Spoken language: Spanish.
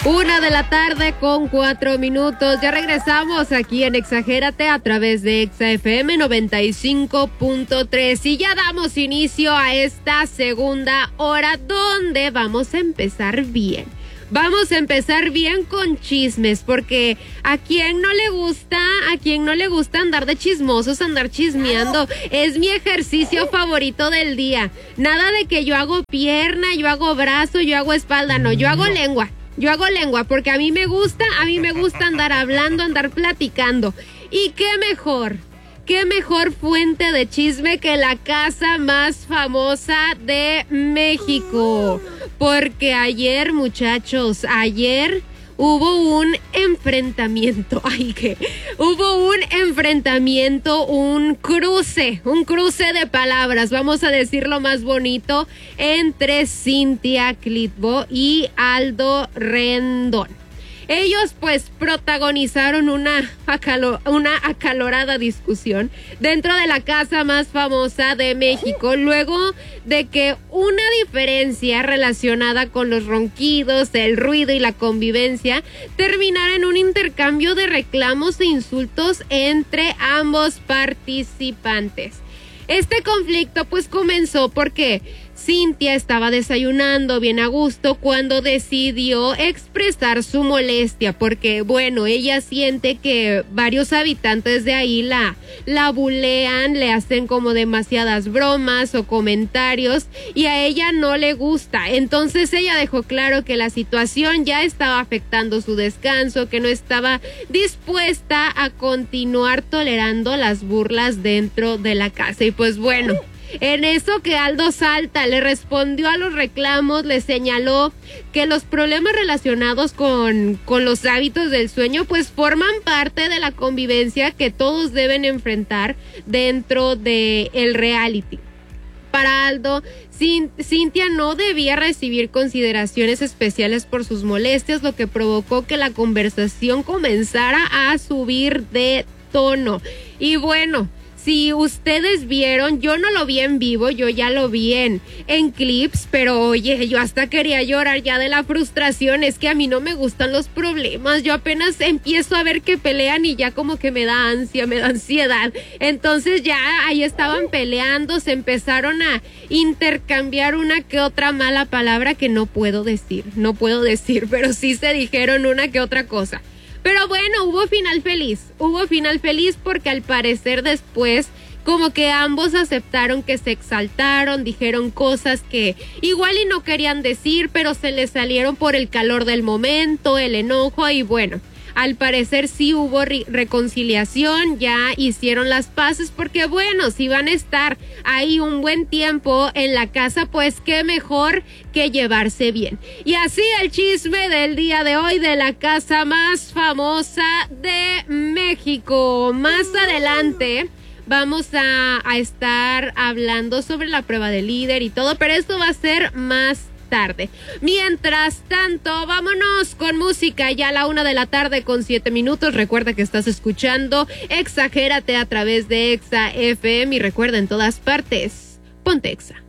1:04 p.m. Ya regresamos aquí en Exagérate a través de Exa FM 95.3 y ya damos inicio a esta segunda hora donde vamos a empezar bien. Vamos a empezar bien con chismes, porque a quien no le gusta andar de chismosos, andar chismeando. Es mi ejercicio favorito del día. Nada de que yo hago pierna, yo hago brazo, yo hago espalda, no, yo hago lengua. Yo hago lengua porque a mí me gusta andar hablando, andar platicando. Y qué mejor fuente de chisme que la casa más famosa de México. Porque ayer, muchachos, hubo un enfrentamiento, un cruce de palabras, vamos a decirlo más bonito, entre Cintia Clitbo y Aldo Rendón. Ellos pues protagonizaron una acalorada discusión dentro de la casa más famosa de México, luego de que una diferencia relacionada con los ronquidos, el ruido y la convivencia terminara en un intercambio de reclamos e insultos entre ambos participantes. Este conflicto pues comenzó porque Cintia estaba desayunando bien a gusto cuando decidió expresar su molestia porque, bueno, ella siente que varios habitantes de ahí la bulean, le hacen como demasiadas bromas o comentarios y a ella no le gusta. Entonces ella dejó claro que la situación ya estaba afectando su descanso, que no estaba dispuesta a continuar tolerando las burlas dentro de la casa. Y pues bueno, en eso que Aldo salta, le respondió a los reclamos, le señaló que los problemas relacionados con los hábitos del sueño pues forman parte de la convivencia que todos deben enfrentar dentro de el reality. Para Aldo, Cintia no debía recibir consideraciones especiales por sus molestias, lo que provocó que la conversación comenzara a subir de tono. Y bueno, si ustedes vieron, yo no lo vi en vivo, yo ya lo vi en clips, pero oye, yo hasta quería llorar ya de la frustración. Es que a mí no me gustan los problemas, yo apenas empiezo a ver que pelean y ya como que me da ansia, me da ansiedad. Entonces ya ahí estaban peleando, se empezaron a intercambiar una que otra mala palabra que no puedo decir, pero sí se dijeron una que otra cosa. Pero bueno, hubo final feliz porque al parecer después como que ambos aceptaron que se exaltaron, dijeron cosas que igual y no querían decir, pero se les salieron por el calor del momento, el enojo y bueno, al parecer sí hubo reconciliación, ya hicieron las paces porque bueno, si van a estar ahí un buen tiempo en la casa, pues qué mejor que llevarse bien. Y así el chisme del día de hoy de la casa más famosa de México. Más adelante vamos a estar hablando sobre la prueba de líder y todo, pero esto va a ser más tarde. Mientras tanto, vámonos con música ya a la 1:07 p.m. Recuerda que estás escuchando Exagérate a través de Exa FM y recuerda, en todas partes, ponte Exa.